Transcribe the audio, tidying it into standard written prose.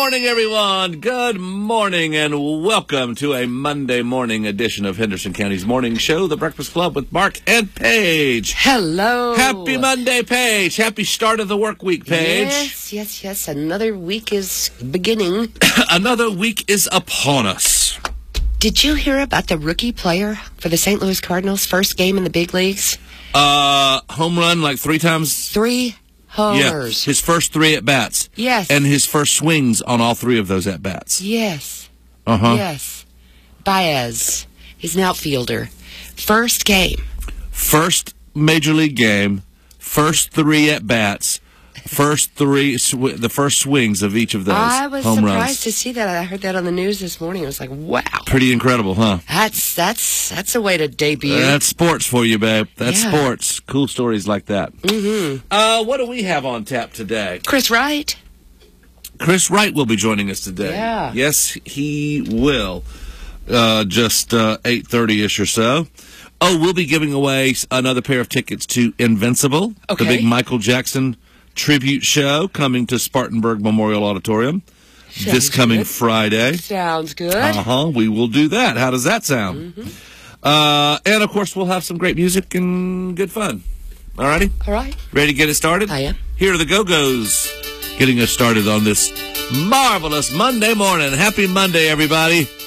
morning, everyone. Good morning, and welcome to a Monday morning edition of Henderson County's Morning Show, The Breakfast Club with Mark and Paige. Hello. Happy Monday, Paige. Happy start of the work week, Paige. Yes. Another week is beginning. Another week is upon us. Did you hear about the rookie player for the St. Louis Cardinals' first game in the big leagues? Home run like 3 times? 3 homers. Yeah, his first 3 at-bats. Yes. And his first swings on all 3 of those at-bats. Yes. Uh-huh. Yes. Baez. He's an outfielder. First game. First Major League game. First 3 at-bats. The first swings of each of those I was home surprised runs. to see that. I heard that on the news this morning. I was like, wow. Pretty incredible, huh? That's a way to debut. That's sports for you, babe. That's Yeah. sports. Cool stories like that. Mm-hmm. What do we have on tap today? Chris Wright. Chris Wright will be joining us today. Yeah. Yes, he will. Just 8:30-ish or so. Oh, we'll be giving away another pair of tickets to Invincible, Okay. the big Michael Jackson tribute show coming to Spartanburg Memorial Auditorium this coming good. Friday. Sounds good. We will do that. How does that sound? Mm-hmm. And, of course, we'll have some great music and good fun. All righty? All right. Ready to get it started? I am. Here are the Go-Go's getting us started on this marvelous Monday morning. Happy Monday, everybody.